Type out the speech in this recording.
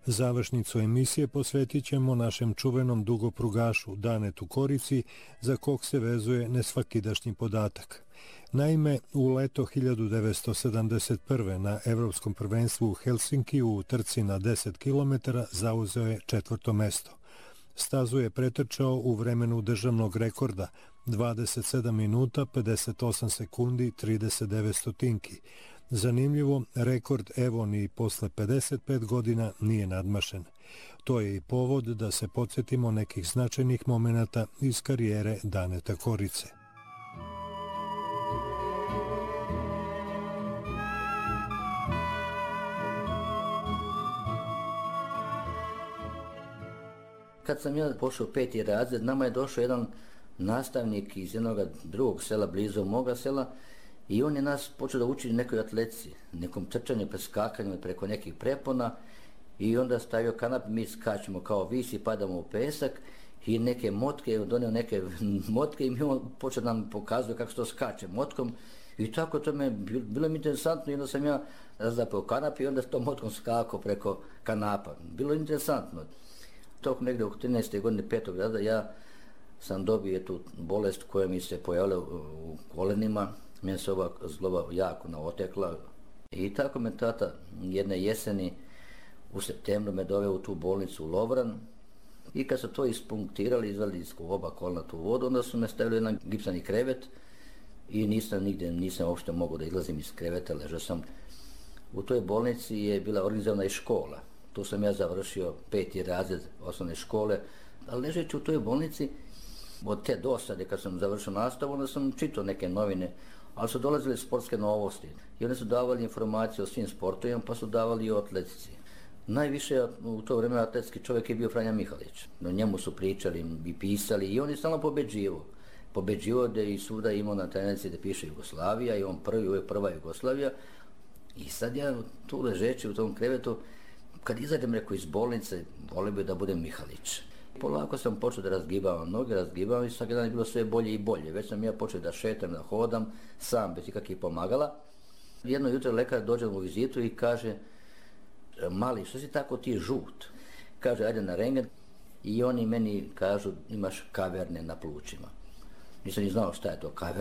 Završnicu emisije posvetit ćemo našem čuvenom dugoprugašu Danetu Korici, za kog se vezuje nesvakidašnji podatak. Naime, u leto 1971. na Evropskom prvenstvu u Helsinkiju u trci na 10 km zauzeo je 4. mesto. Stazu je pretrčao u vremenu državnog rekorda 27 minuta 58 sekundi 39 stotinki. Zanimljivo, rekord evo ni posle 55 godina nije nadmašen. To je i povod da se podsjetimo nekih značajnih momenata iz karijere Daneta Korice. Kad sam ja pošao 5. razred, nama je došao jedan nastavnik iz jednog drugog sela blizu moga sela i on je nas počeo da uči nekoj atletici, nekom trčanju, preskakanju preko nekih prepona i onda stavio kanap, mi skačemo kao visi, padamo u pesak i neke motke, donio neke motke i mi on počeo nam pokazuje kako se to skače motkom i tako to me bilo mi interesantno i onda sam ja zapeo kanap i onda s tom motkom skakao preko kanapa. Bilo je interesantno. Tokom negdje u 13. godine 5. razreda ja sam dobio tu bolest koja mi se pojavila u kolenima, meni se ova zgloba jako naotekla i tako me tata jedne jeseni u septembru me doveo u tu bolnicu u Lovran i kad su to ispunktirali, izvali iz oba kolena tu vodu, onda su me stavili na gipsani krevet i nisam uopšte mogao da izlazim iz kreveta, ležao sam. U toj bolnici je bila organizovana i škola. Tu sam ja završio 5. razred osnovne škole, ali ležeći u toj bolnici, od te dosade kad sam završio nastavu, onda sam čitao neke novine, ali su dolazile sportske novosti i oni su davali informacije o svim sportovima, pa su davali i o atletici. Najviše u to vreme atletski čovjek je bio Franja Mihalić. O njemu su pričali i pisali i on je stalno pobeđivo. Pobeđivo da je i svuda imao na tendenci da piše Jugoslavija i on prva Jugoslavija. I sad ja tu ležeći u tom krevetu, kad izađem reko iz bolnice, volio bi da budem Mihalić. Polako sam počeo da razgibavam noge, i svaki dan je bilo sve bolje i bolje. Već sam ja počeo da šetam, da hodam, sam, bez ikakvih pomagala. Jedno jutro lekar dođe u vizitu i kaže, mali, što si tako ti žut? Kaže, ajde na rengen. I oni meni kažu, imaš kaverne na plućima. Nisam ni znao šta je to kaverne.